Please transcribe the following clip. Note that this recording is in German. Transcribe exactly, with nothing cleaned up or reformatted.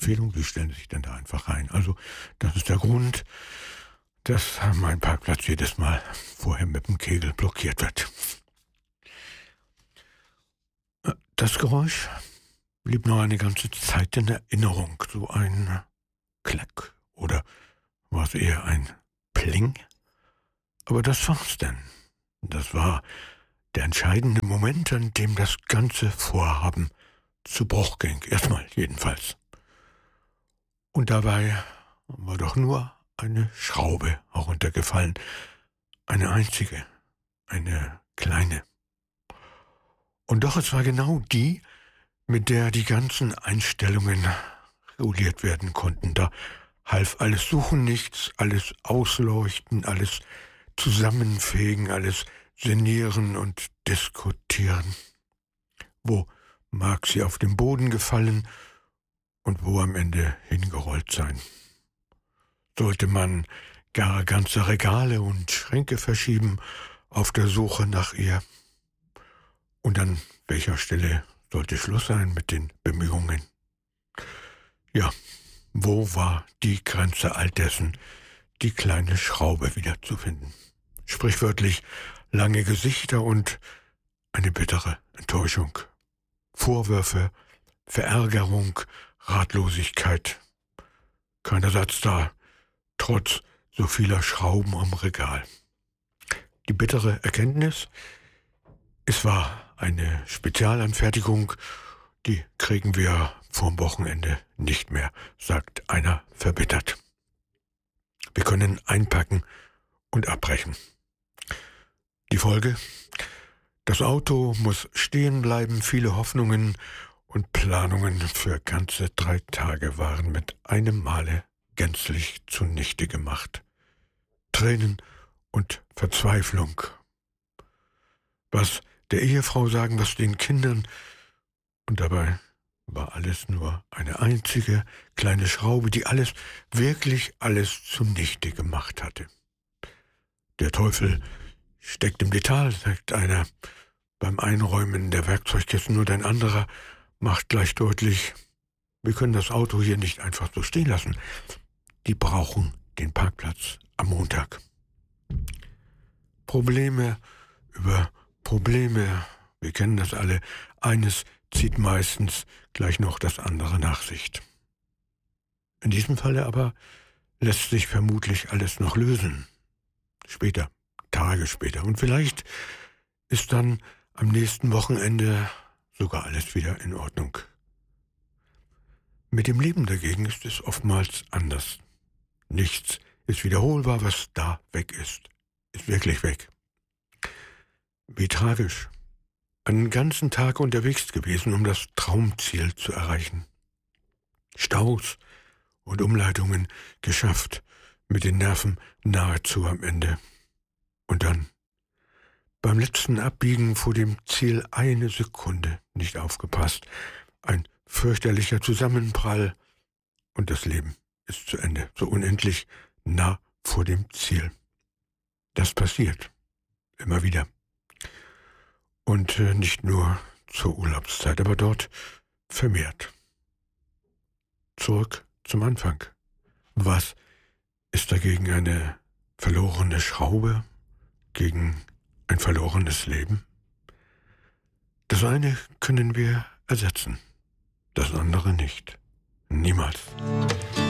Empfehlung, Sie stellen sich dann da einfach rein. Also das ist der Grund, dass mein Parkplatz jedes Mal vorher mit dem Kegel blockiert wird. Das Geräusch blieb noch eine ganze Zeit in Erinnerung, so ein Klack oder war es eher ein Pling? Aber das war's denn. Das war der entscheidende Moment, an dem das ganze Vorhaben zu Bruch ging. Erstmal jedenfalls. Und dabei war doch nur eine Schraube heruntergefallen. Eine einzige, eine kleine. Und doch es war genau die, mit der die ganzen Einstellungen reguliert werden konnten. Da half alles Suchen nichts, alles Ausleuchten, alles Zusammenfegen, alles Sinnieren und Diskutieren. Wo mag sie auf den Boden gefallen und wo am Ende hingerollt sein? Sollte man gar ganze Regale und Schränke verschieben auf der Suche nach ihr? Und an welcher Stelle sollte Schluss sein mit den Bemühungen? Ja, wo war die Grenze all dessen, die kleine Schraube wiederzufinden? Sprichwörtlich lange Gesichter und eine bittere Enttäuschung. Vorwürfe, Verärgerung, Ratlosigkeit. Kein Ersatz da, trotz so vieler Schrauben am Regal. Die bittere Erkenntnis: Es war eine Spezialanfertigung, die kriegen wir vorm Wochenende nicht mehr, sagt einer verbittert. Wir können einpacken und abbrechen. Die Folge? Das Auto muss stehen bleiben, viele Hoffnungen und Planungen für ganze drei Tage waren mit einem Male gänzlich zunichte gemacht. Tränen und Verzweiflung. Was der Ehefrau sagen, was den Kindern, und dabei war alles nur eine einzige kleine Schraube, die alles, wirklich alles zunichte gemacht hatte. Der Teufel steckt im Detail, sagt einer. Beim Einräumen der Werkzeugkisten und ein anderer macht gleich deutlich, wir können das Auto hier nicht einfach so stehen lassen. Die brauchen den Parkplatz am Montag. Probleme über Probleme, wir kennen das alle. Eines zieht meistens gleich noch das andere nach sich. In diesem Falle aber lässt sich vermutlich alles noch lösen. Später, Tage später. Und vielleicht ist dann am nächsten Wochenende sogar alles wieder in Ordnung. Mit dem Leben dagegen ist es oftmals anders. Nichts ist wiederholbar, was da weg ist, ist wirklich weg. Wie tragisch. Einen ganzen Tag unterwegs gewesen, um das Traumziel zu erreichen. Staus und Umleitungen geschafft, mit den Nerven nahezu am Ende. Und dann, beim letzten Abbiegen vor dem Ziel eine Sekunde nicht aufgepasst. Ein fürchterlicher Zusammenprall und das Leben ist zu Ende, so unendlich nah vor dem Ziel. Das passiert immer wieder. Und äh, nicht nur zur Urlaubszeit, aber dort vermehrt. Zurück zum Anfang. Was ist dagegen eine verlorene Schraube gegen ein verlorenes Leben? Das eine können wir ersetzen, das andere nicht. Niemals.